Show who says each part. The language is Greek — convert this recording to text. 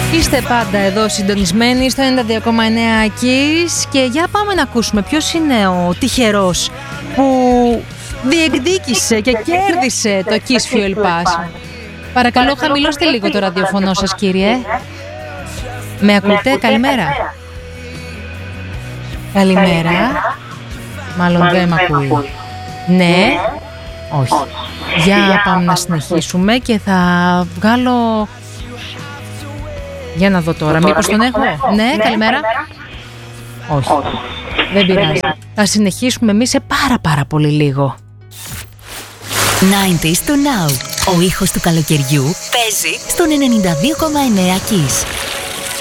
Speaker 1: Είστε πάντα εδώ συντονισμένοι στο 92,9 Kiss και για πάμε να ακούσουμε ποιος είναι ο τυχερός που διεκδίκησε και κέρδισε το Kiss Fuel Pass. Παρακαλώ, χαμηλώστε λίγο το ραδιοφωνό σας, κύριε. Με ακούτε? Καλημέρα. Καλημέρα. Μάλλον δεν με ακούει. Ναι. Όχι. Για πάμε να συνεχίσουμε και θα βγάλω... Για να δω τώρα. Μήπως τον έχω? Ναι, καλημέρα. Όχι. Δεν πειράζει. Θα συνεχίσουμε εμείς σε πάρα πολύ λίγο.
Speaker 2: 90s to now. Ο ήχος του καλοκαιριού παίζει στον 92,9 Kiss.